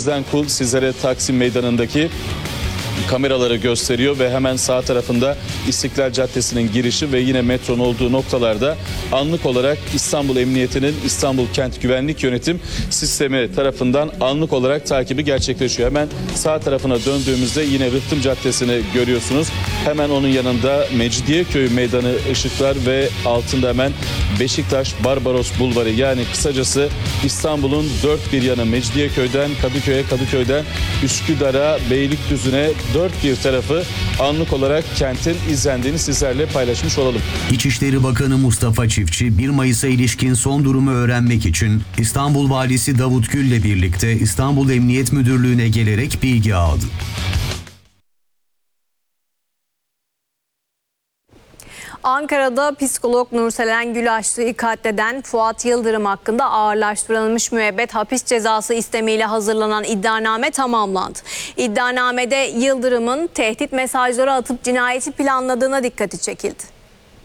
Denizden Kul sizlere Taksim Meydanı'ndaki kameraları gösteriyor ve hemen sağ tarafında İstiklal Caddesi'nin girişi ve yine metronun olduğu noktalarda anlık olarak İstanbul Emniyeti'nin İstanbul Kent Güvenlik Yönetim Sistemi tarafından anlık olarak takibi gerçekleşiyor. Hemen sağ tarafına döndüğümüzde yine Rıhtım Caddesi'ni görüyorsunuz. Hemen onun yanında Mecidiyeköy Meydanı ışıklar ve altında hemen Beşiktaş Barbaros Bulvarı, yani kısacası İstanbul'un dört bir yanı, Mecidiyeköy'den Kadıköy'e, Kadıköy'den Üsküdar'a, Beylikdüzü'ne dört bir tarafı anlık olarak kentin izlendiğini sizlerle paylaşmış olalım. İçişleri Bakanı Mustafa Çiftçi 1 Mayıs'a ilişkin son durumu öğrenmek için İstanbul Valisi Davut Gül'le birlikte İstanbul Emniyet Müdürlüğü'ne gelerek bilgi aldı. Ankara'da psikolog Nurselen Gülaşlı'yı katleden Fuat Yıldırım hakkında ağırlaştırılmış müebbet hapis cezası istemiyle hazırlanan iddianame tamamlandı. İddianamede Yıldırım'ın tehdit mesajları atıp cinayeti planladığına dikkati çekildi.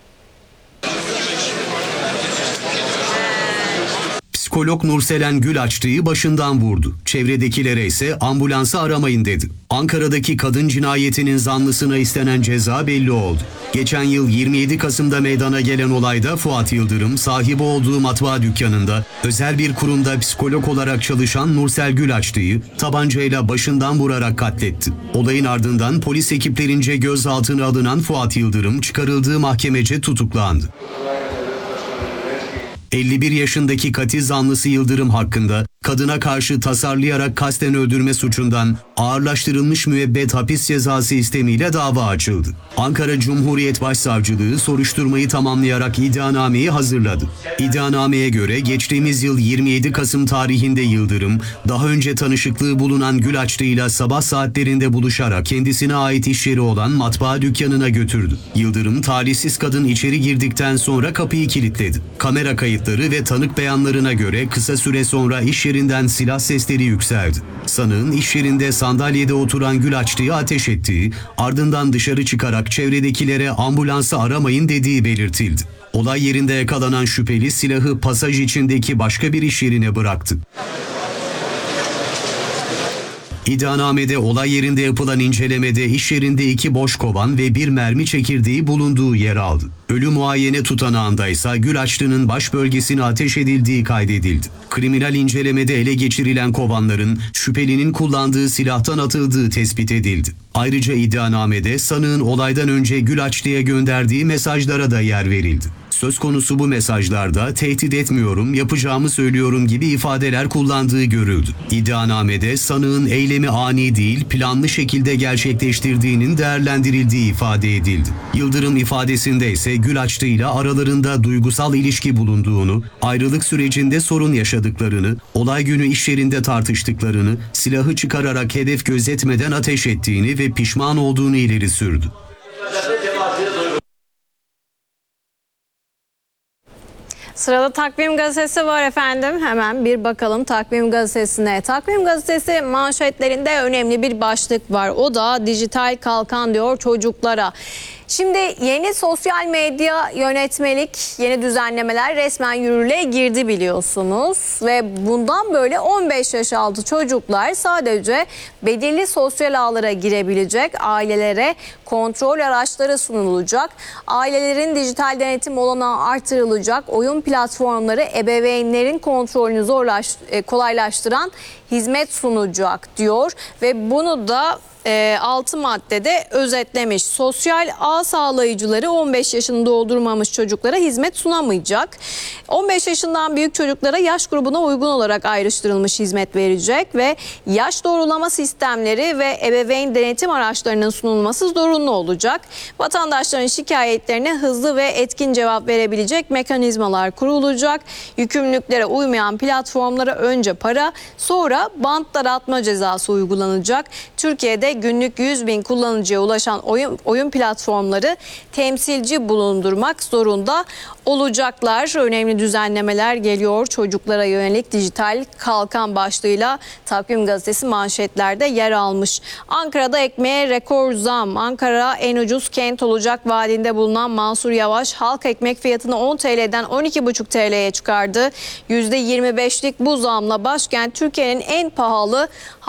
Psikolog Nurselen Gülaşlı'yı başından vurdu. Çevredekilere ise ambulansı aramayın dedi. Ankara'daki kadın cinayetinin zanlısına istenen ceza belli oldu. Geçen yıl 27 Kasım'da meydana gelen olayda Fuat Yıldırım sahibi olduğu matbaa dükkanında özel bir kurumda psikolog olarak çalışan Nursel Gülaşlı'yı tabancayla başından vurarak katletti. Olayın ardından polis ekiplerince gözaltına alınan Fuat Yıldırım çıkarıldığı mahkemece tutuklandı. 51 yaşındaki katil zanlısı Yıldırım hakkında kadına karşı tasarlayarak kasten öldürme suçundan ağırlaştırılmış müebbet hapis cezası istemiyle dava açıldı. Ankara Cumhuriyet Başsavcılığı soruşturmayı tamamlayarak iddianameyi hazırladı. İddianameye göre geçtiğimiz yıl 27 Kasım tarihinde Yıldırım, daha önce tanışıklığı bulunan Gülaşlı'yla sabah saatlerinde buluşarak kendisine ait iş yeri olan matbaa dükkanına götürdü. Yıldırım, talihsiz kadın içeri girdikten sonra kapıyı kilitledi. Kamera kayıtları ve tanık beyanlarına göre kısa süre sonra iş yerinden silah sesleri yükseldi. Sanığın iş yerinde sandalyede oturan Gülaşlı'ya ateş ettiği, ardından dışarı çıkarak çevredekilere ambulansı aramayın dediği belirtildi. Olay yerinde yakalanan şüpheli silahı pasaj içindeki başka bir iş yerine bıraktı. İddianamede olay yerinde yapılan incelemede iş yerinde 2 boş kovan ve 1 mermi çekirdeği bulunduğu yer aldı. Ölü muayene tutanağında ise Gülaşlı'nın baş bölgesine ateş edildiği kaydedildi. Kriminal incelemede ele geçirilen kovanların şüphelinin kullandığı silahtan atıldığı tespit edildi. Ayrıca iddianamede sanığın olaydan önce Gülaşlı'ya gönderdiği mesajlara da yer verildi. Söz konusu bu mesajlarda tehdit etmiyorum, yapacağımı söylüyorum gibi ifadeler kullandığı görüldü. İddianamede sanığın eylemi ani değil, planlı şekilde gerçekleştirdiğinin değerlendirildiği ifade edildi. Yıldırım ifadesinde ise Gülaşlı ile aralarında duygusal ilişki bulunduğunu, ayrılık sürecinde sorun yaşadıklarını, olay günü iş yerinde tartıştıklarını, silahı çıkararak hedef gözetmeden ateş ettiğini ve pişman olduğunu ileri sürdü. Sırada Takvim Gazetesi var efendim. Hemen bir bakalım Takvim Gazetesi'ne. Takvim Gazetesi manşetlerinde önemli bir başlık var. O da dijital kalkan diyor çocuklara. Şimdi yeni sosyal medya yönetmelik, yeni düzenlemeler resmen yürürlüğe girdi biliyorsunuz. Ve bundan böyle 15 yaş altı çocuklar sadece belirli sosyal ağlara girebilecek, ailelere kontrol araçları sunulacak, ailelerin dijital denetim olanağı artırılacak, oyun platformları ebeveynlerin kontrolünü kolaylaştıran hizmet sunacak diyor. Ve bunu da 6 maddede özetlemiş. Sosyal ağ sağlayıcıları 15 yaşını doldurmamış çocuklara hizmet sunamayacak. 15 yaşından büyük çocuklara yaş grubuna uygun olarak ayrıştırılmış hizmet verecek ve yaş doğrulama sistemleri ve ebeveyn denetim araçlarının sunulması zorunlu olacak. Vatandaşların şikayetlerine hızlı ve etkin cevap verebilecek mekanizmalar kurulacak. Yükümlülüklere uymayan platformlara önce para, sonra bant daraltma cezası uygulanacak. Türkiye'de günlük 100.000 kullanıcıya ulaşan oyun platformları temsilci bulundurmak zorunda olacaklar. Önemli düzenlemeler geliyor. Çocuklara yönelik dijital kalkan başlığıyla Takvim Gazetesi manşetlerde yer almış. Ankara'da ekmeğe rekor zam. Ankara en ucuz kent olacak vaadinde bulunan Mansur Yavaş halk ekmek fiyatını 10 TL'den 12,5 TL'ye çıkardı. %25'lik bu zamla başkent Türkiye'nin en pahalı